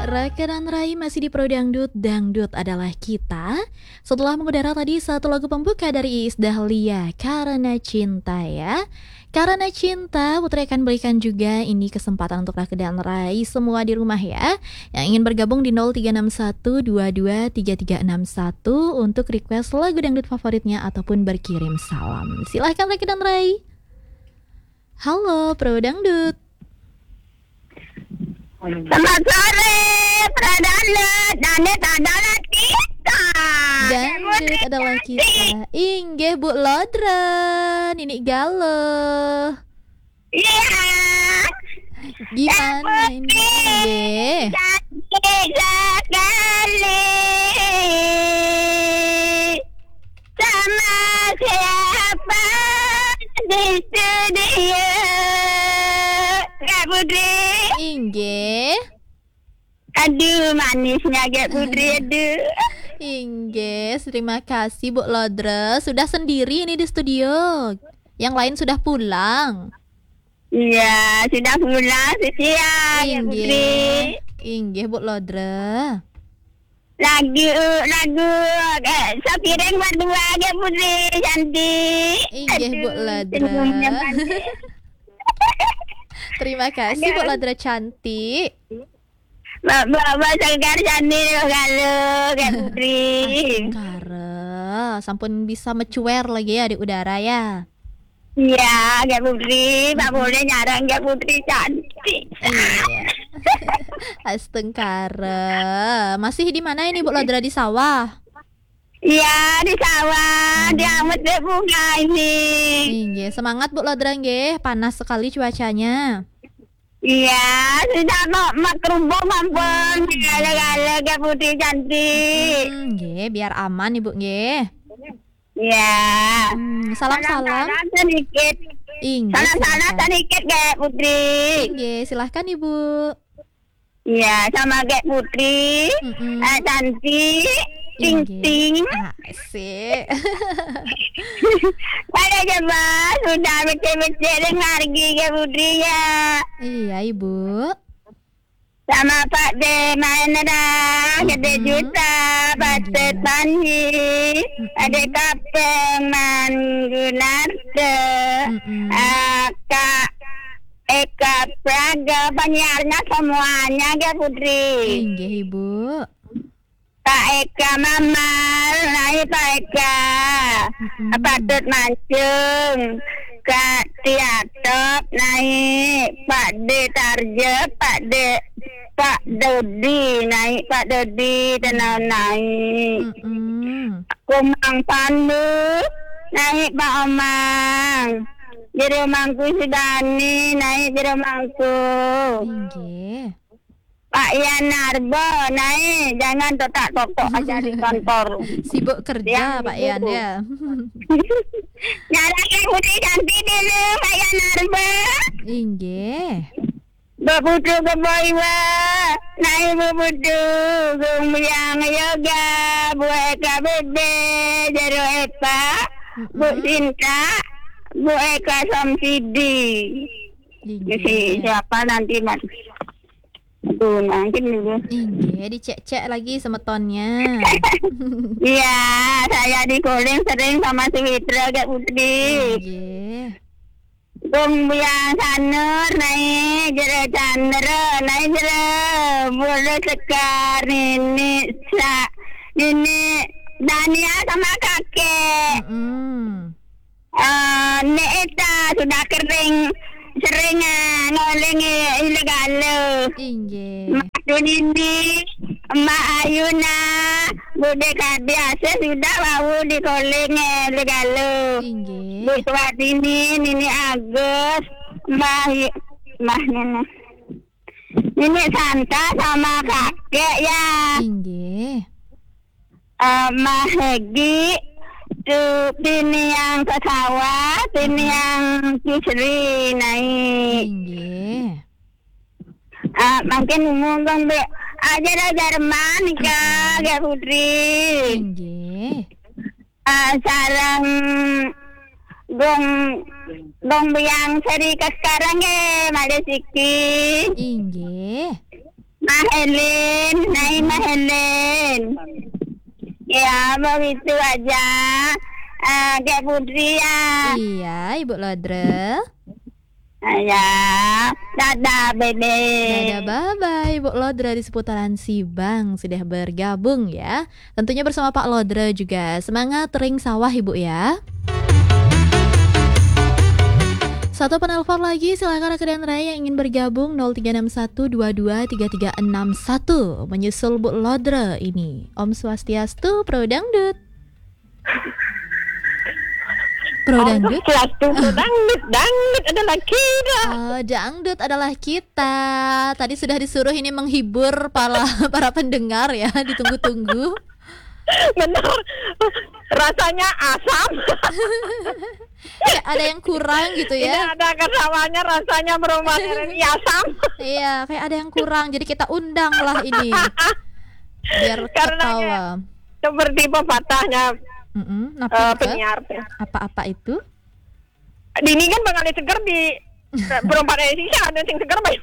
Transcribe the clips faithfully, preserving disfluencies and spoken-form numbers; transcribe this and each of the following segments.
Raka dan Rai masih di Pro Dangdut, Dangdut adalah kita. Setelah mengudara tadi satu lagu pembuka dari Iis Dahlia, Karena Cinta ya. Karena Cinta, Putri akan berikan juga ini kesempatan untuk Raka dan Rai semua di rumah ya, yang ingin bergabung di nol tiga enam satu dua dua tiga tiga enam satu untuk request lagu dangdut favoritnya ataupun berkirim salam. Silahkan Raka dan Rai. Halo Pro Dangdut. Selamat sore, Pradana, Dangdut adalah kita. Dangdut adalah kita. Inggih Bu Lodran, ini galuh. Iya. Gimana ini Inggih? Tiga kali sama siapa di studio Kak Putri. Inggih. Aduh manisnya Kak Putri, aduh. Inggih, terima kasih Bu Lodra. Sudah sendiri ini di studio. Yang lain sudah pulang. Iya, sudah pulang siang Kak Putri. Inggih Bu Lodra. Lagu lagu eh, Sapiring berdua Kak Putri cantik. Inggih Bu Lodra. Terima kasih Bu Lodra cantik. Bapak Sekar cantik kalau Kak Putri. Kara, sampun bisa mencuer lagi ya di udara ya. Iya Kak Putri, Pak boleh nyarang Kak Putri cantik. Iya. Astengkara. Masih di mana ini Bu Lodra, di sawah? Iya di sawah, di amat deh bunga ini. Iya, semangat Bu Lodra nggih, panas sekali cuacanya. Iya, sudah mau makrubung mampun, gala-gala Kak Putri cantik. Hmm, nggih, biar aman Ibu nggih. Iya. Hmm, salam-salam. Salam sedikit. Inggih. Salam-salam sedikit Kak Putri. Inggih, silahkan Ibu. Iya, sama Kak Putri. Mm-mm. Eh, cantik. Ting-ting. Asik. Pada coba sudah becek-becek dengar Kak Putri ya. Iya Ibu. Sama Pak De Manada, Gede Juta, Patet Panji, Ade Kapeng Mangunarte, Kak Eka Praga, penyiarnya semuanya Kak Putri. Inggih Ibu. Pak Eka Mamal, naik Pak Eka, Patut Mancung, Kak Tiatop, naik Pak De Tarje, Pak De, Pak Dodi, naik Pak Dodi, tenau naik. Kumang Pandu, naik Pak Omang, di rumahku Sudani, naik di rumahku. Inggih. Pak Ian Narbo, naik, jangan totak-totok aja di kantor. Sibuk kerja Pak Ian ya. Nyalakan putih cantik dulu, Pak Ian Narbo. Inggih. Bebudu keboiwa, naik bebudu, gumbiang yoga, Bu Eka Bebe, Jero Epa, Bu Sinta, Bu Eka Samsidi. Jadi siapa nanti mas? Aduh, mungkin dulu. Inggih, dicek-cek lagi semetonnya. Iya, saya di calling sering sama si Witra Kak Putri. Inggih. Gung biang sanur naik jere candra naik jere boleh sekar ini sa ini Dania sama kakek. Mm. Uh, Neeta sudah kering sering ngoleng ilegal. Inggih. Maksud ini Mak Ayuna bude biasa sudah mau di koleng ilegal. Inggih. Bu Swatini, Nini Agus, Mbah Mbah Nene. Nini Santa sama kakek ya. Inggih. Uh, Mbah Hegi, tuh Tini yang ke sawah, Tini yang Kisri naik. Inggih. Uh, makin ngomong be aja dah Jerman kak, Kak Putri. Inggih. Uh, sarang gong gong biang seri ke sekarang ya, Made Siki. Inggih. Mahelin, Naima Helen. Ya, begitu aja. Uh, kayak Putri ya. Iya, Ibu Lodre. Ya, dadah bebe. Dadah, bye-bye Ibu Lodre di seputaran Sibang sudah bergabung ya. Tentunya bersama Pak Lodre juga. Semangat ring sawah Ibu ya. Satu penelpon lagi, silakan rekan Raya yang ingin bergabung nol tiga enam satu dua dua tiga tiga enam satu. Menyusul Bu Lodre ini. Om Swastiastu, Pro Dangdut. Pro Dangdut. Swastiastu, Pro Dangdut. Dangdut adalah kita. Oh, dangdut adalah kita. Tadi sudah disuruh ini menghibur para para pendengar ya, ditunggu-tunggu. Benar. Rasanya asam. Kayak ada yang kurang gitu ya. Tidak ada kesamanya, rasanya berubah dari asam. Iya, kayak ada yang kurang. Jadi kita undang lah ini. Biar Karena ketawa. Seperti pepatahnya uh, penyiar. Apa-apa itu? Dini kan bakal seger di berempat Indonesia ada yang seger banyak.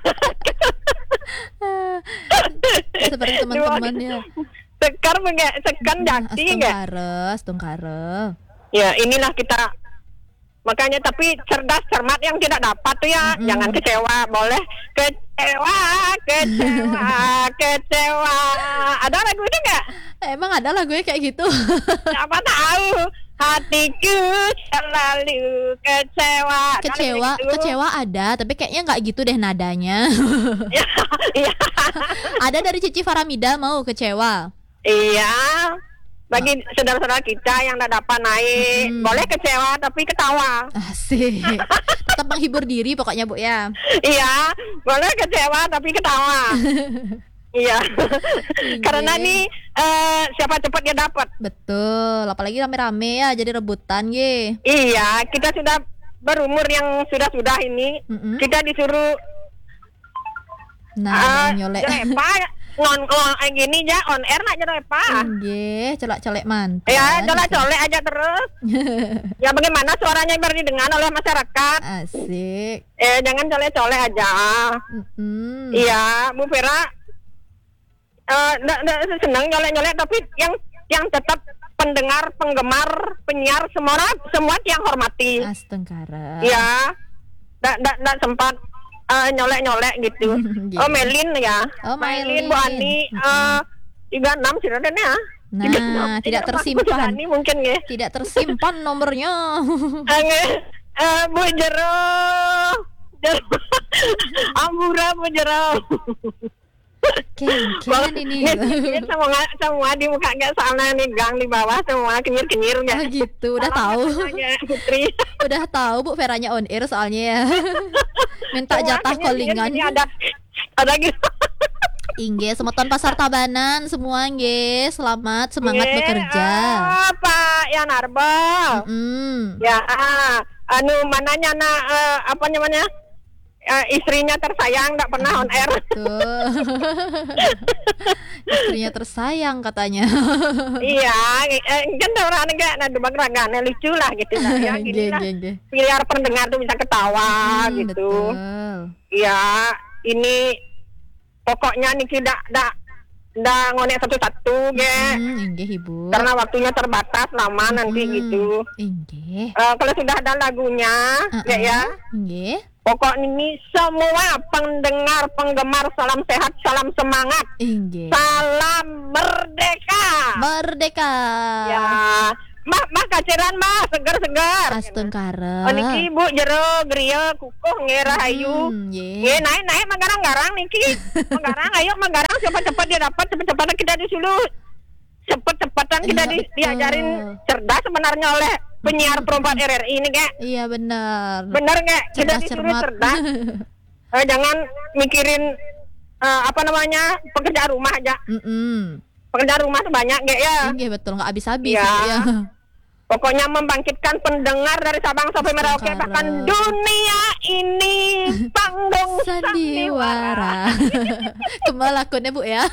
Seperti teman-temannya. Sekar enggak sekan jati enggak? Tungkare, tungkare. Ya, inilah kita. Makanya tapi cerdas cermat yang tidak dapat tuh ya, mm. jangan kecewa, boleh kecewa, kecewa, kecewa. Ada lagu itu enggak? Emang ada lagunya kayak gitu? Siapa tahu. Hatiku selalu kecewa. Kecewa, gitu. Kecewa ada, tapi kayaknya nggak gitu deh nadanya. Iya. Ada dari Cici Faramida mau kecewa. Iya. Bagi oh. saudara-saudara kita yang tidak dapat naik, hmm. boleh kecewa tapi ketawa. Asik. Tetap menghibur diri pokoknya Bu ya. Iya, boleh kecewa tapi ketawa. Iya. Karena nih uh, siapa cepat dia dapat. Betul, apalagi rame-rame ya jadi rebutan ye. Iya, kita sudah berumur yang sudah-sudah ini, mm-hmm. kita disuruh nah uh, nyolek ngon ngon kayak gini aja on air nak jadi apa? Nggih, colak-colek mantan. Ya, colak-colek aja terus. Ya bagaimana suaranya biar didengar oleh masyarakat. Asik. Eh jangan colek-colek aja. Mm-hmm. Iya, Bu Vera. Uh, senang nyolek-nyolek tapi yang yang tetap pendengar, penggemar, penyiar semua semua yang hormati. Astengkara. Iya. Ndak ndak ndak sempat uh, nyolek-nyolek gitu. Oh Melin ya. Oh, Melin Bu Ani uh, tiga enam sih ada ya. Nah, tidak tersimpan. Ani mungkin ya. Tidak tersimpan nomornya. uh, Bu Jero. Jero. Amura Bu Jero. Keren ini. Semua semua di muka enggak sana nih gang di bawah semua kenyir-kenyir enggak. Oh gitu, udah tahu. Putri. Udah tahu Bu Veranya on air soalnya ya. Minta jatah callingan. Ada ada gitu. Ingge, semeton Pasar Tabanan semua nge. Selamat, semangat Nge, bekerja. Oh, Pak Yanarbo. Mm-hmm. Ya, anu mananya na uh, apa namanya? Uh, istrinya tersayang nggak pernah on air. Betul. Istrinya tersayang katanya. Iya, eh, kan orang enggak nah debak ragane lucu lah gitu lah ya gini lah. Biar pendengar tuh bisa ketawa hmm, gitu. Iya, ini pokoknya nih tidak tidak tidak ngonek satu-satu ge. Hmm, inggih Ibu. Karena waktunya terbatas lama hmm, nanti gitu. Inggih. Uh, kalau sudah ada lagunya, uh-uh. ya ya. Inggih. Pokok ini semua pendengar, penggemar, salam sehat, salam semangat. Inggih. Salam merdeka. Merdeka. Ya, mah mah kaceran mah seger-seger. Astengkara. Oh niki Bu jero griya kukuh nge rahayu. Hmm, nge naik-naik manggarang-garang niki. Manggarang ayo manggarang cepat-cepat dia dapat, cepat-cepat kita disuruh. Cepat-cepatan kita di, diajarin cerdas sebenarnya oleh penyiar perempuan R R I ini kayak. Iya benar. Benar nggak? Kita disuruh cerdas. eh, jangan mikirin uh, apa namanya pekerjaan rumah aja. Mm-mm. Pekerjaan rumah tuh banyak nggak ya? Iya betul nggak habis-habis ya. ya. Pokoknya membangkitkan pendengar dari Sabang sampai Merauke bahkan dunia ini panggung sandiwara. Kembali lakonnya Bu ya.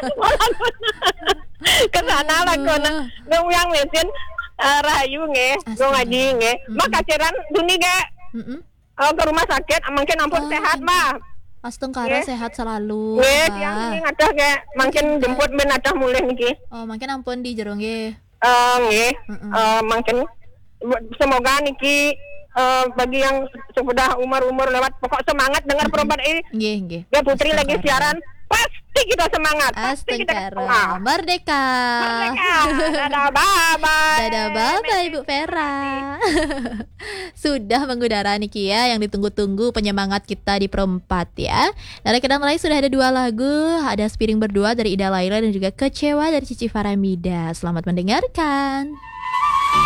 Kesana lakon nung yang mesin uh, rahayu nge, nung ngaji nge. Mak kaceran dunia ge. Oh, ke rumah sakit mungkin ampun oh, sehat mah. Astengkara sehat selalu. Nggih, yang ngadah kayak makin jemput men adah mulih niki. Oh, makin ampun di jero nggih. Eh nggih. Eh makin semoga niki uh, bagi yang sudah umur-umur lewat pokok semangat dengar perempuan ini. Nggih, nggih. Ya Putri lagi siaran, pasti kita semangat. Pasti kita Astengkara. Merdeka. Merdeka. Dadah bye-bye. Dadah bye-bye Ibu Vera. Sudah mengudara Niki ya, yang ditunggu-tunggu penyemangat kita di perempat ya. Dari Kedang Melayu sudah ada dua lagu, ada Sepiring Berdua dari Ida Laila dan juga Kecewa dari Cici Faramida. Selamat mendengarkan.